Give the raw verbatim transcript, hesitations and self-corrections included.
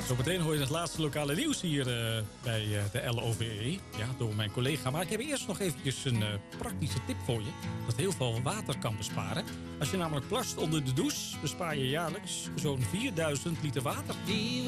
Zometeen hoor je het laatste lokale nieuws hier uh, bij uh, de L O V E. Ja, door mijn collega. Maar ik heb eerst nog eventjes een uh, praktische tip voor je. Dat heel veel water kan besparen. Als je namelijk plast onder de douche, bespaar je jaarlijks zo'n vierduizend liter water.